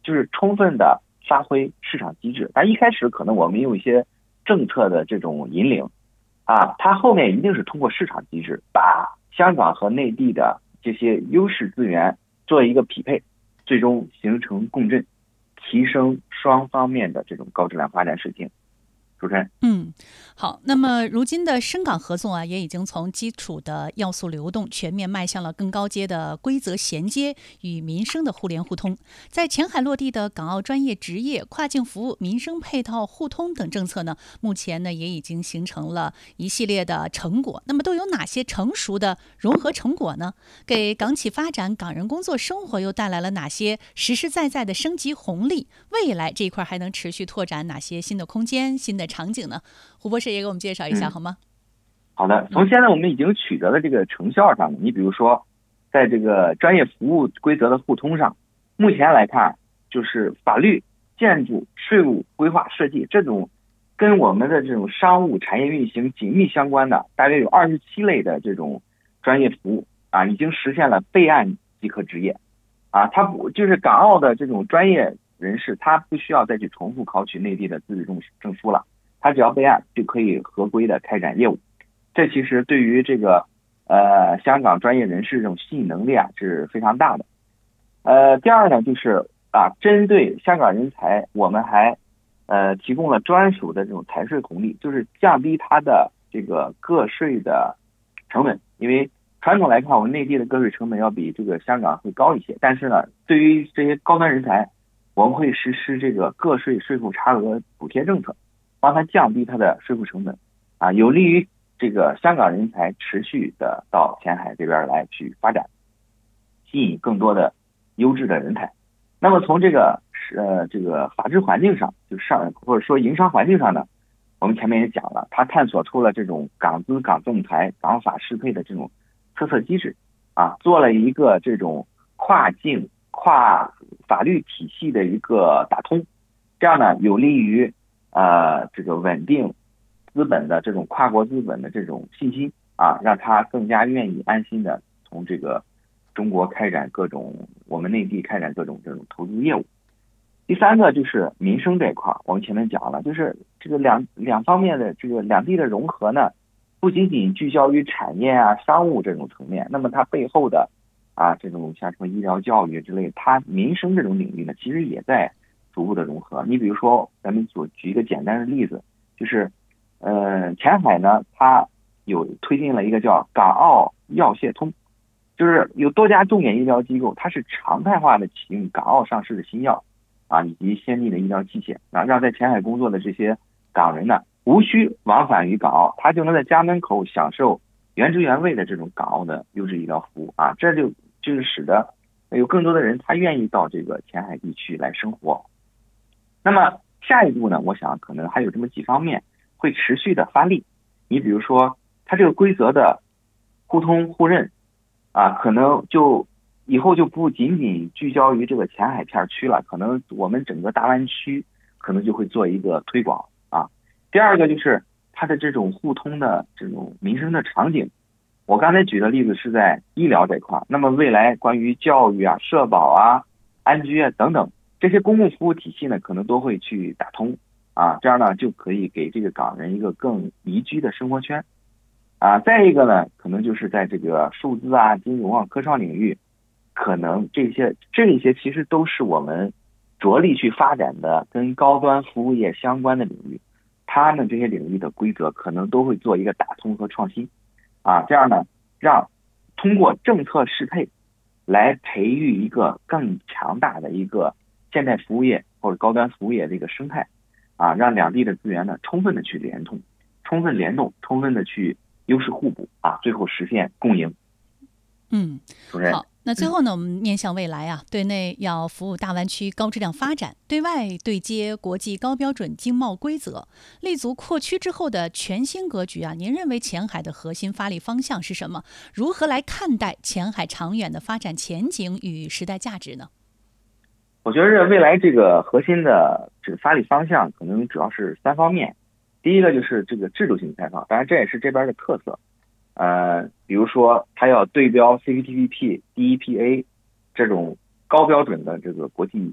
就是充分的发挥市场机制。但一开始可能我们有一些政策的这种引领它后面一定是通过市场机制把香港和内地的这些优势资源做一个匹配，最终形成共振，提升双方面的这种高质量发展水平。主持人。 好，那么如今的深港合作也已经从基础的要素流动全面迈向了更高阶的规则衔接与民生的互联互通。在前海落地的港澳专业职业、跨境服务、民生配套互通等政策呢，目前呢也已经形成了一系列的成果。那么都有哪些成熟的融合成果呢？给港企发展、港人工作生活又带来了哪些实实在在的升级红利？未来这一块还能持续拓展哪些新的空间、新的场景呢？胡博士也给我们介绍一下好吗？ 好的，从现在我们已经取得的这个成效上，你比如说在这个专业服务规则的互通上，目前来看就是法律、建筑、税务、规划设计这种跟我们的这种商务产业运行紧密相关的大约有27类的这种专业服务已经实现了备案即可执业它不就是港澳的这种专业人士，他不需要再去重复考取内地的资质证书了，他只要备案就可以合规的开展业务。这其实对于这个香港专业人士这种吸引能力是非常大的。第二呢，就是针对香港人才，我们还提供了专属的这种财税红利，就是降低它的这个个税的成本。因为传统来看，我们内地的个税成本要比这个香港会高一些，但是呢，对于这些高端人才，我们会实施这个个税税负差额补贴政策，帮他降低他的税负成本有利于这个香港人才持续的到前海这边来去发展，吸引更多的优质的人才。那么从这个法治环境上，或者说营商环境上呢，我们前面也讲了，他探索出了这种港资港仲裁、港法适配的这种特色机制做了一个这种跨境跨法律体系的一个打通，这样呢有利于这个稳定资本的这种跨国资本的这种信心让他更加愿意安心的从这个中国开展我们内地开展各种这种投资业务。第三个就是民生这一块，我们前面讲了，就是这个两方面的这个两地的融合呢，不仅仅聚焦于产业商务这种层面，那么它背后的这种像什么医疗教育之类，它民生这种领域呢，其实也在逐步的融合。你比如说，咱们举一个简单的例子，就是前海呢，它有推进了一个叫港澳药械通，就是有多家重点医疗机构，它是常态化的启用港澳上市的新药以及先进的医疗器械让在前海工作的这些港人呢，无需往返于港澳，他就能在家门口享受原汁原味的这种港澳的优质医疗服务这就是使得有更多的人他愿意到这个前海地区来生活。那么下一步呢，我想可能还有这么几方面会持续的发力。你比如说，它这个规则的互通互认可能就以后就不仅仅聚焦于这个前海片区了，可能我们整个大湾区可能就会做一个推广第二个就是它的这种互通的这种民生的场景，我刚才举的例子是在医疗这块，那么未来关于教育社保安居等等这些公共服务体系呢，可能都会去打通这样呢就可以给这个港人一个更宜居的生活圈再一个呢，可能就是在这个数字金融科创领域，可能这些其实都是我们着力去发展的跟高端服务业相关的领域，他们这些领域的规则可能都会做一个打通和创新这样呢，让通过政策适配来培育一个更强大的一个现代服务业或者高端服务业的一个生态让两地的资源呢充分的去联动，充分的去优势互补最后实现共赢。 好，那最后呢，我们面向未来对内要服务大湾区高质量发展，对外对接国际高标准经贸规则，立足扩区之后的全新格局您认为前海的核心发力方向是什么？如何来看待前海长远的发展前景与时代价值呢？ 我觉得未来这个核心的这个发力方向可能主要是3方面。第一个就是这个制度性开放，当然这也是这边的特色。比如说它要对标 CPTPP、DEPA 这种高标准的这个国际